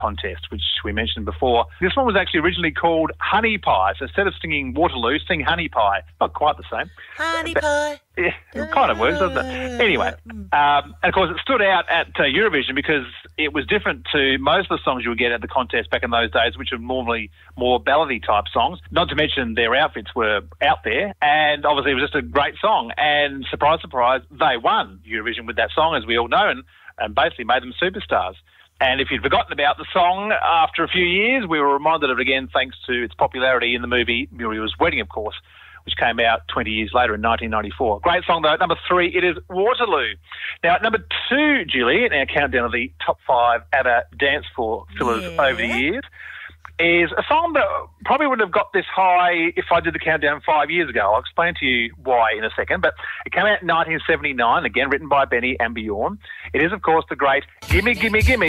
contest, which we mentioned before. This one was actually originally called Honey Pie. So instead of singing Waterloo, sing Honey Pie. Not quite the same. Honey Pie. Yeah, it kind of works, doesn't it? Anyway, and of course it stood out at Eurovision because it was different to most of the songs you would get at the contest back in those days, which are normally more ballady type songs. Not to mention their outfits were out there, and obviously it was just a great song. And surprise, surprise, they won Eurovision with that song, as we all know, and basically made them superstars. And if you'd forgotten about the song, after a few years, we were reminded of it again thanks to its popularity in the movie Muriel's Wedding, of course, which came out 20 years later in 1994. Great song, though. At number 3, it is Waterloo. Now, at number 2, Julie, in our countdown of the top 5 ABBA dance floor fillers over the years, is a song that probably wouldn't have got this high if I did the countdown 5 years ago. I'll explain to you why in a second. But it came out in 1979, again written by Benny and Bjorn. It is, of course, the great Gimme, Gimme, Gimme.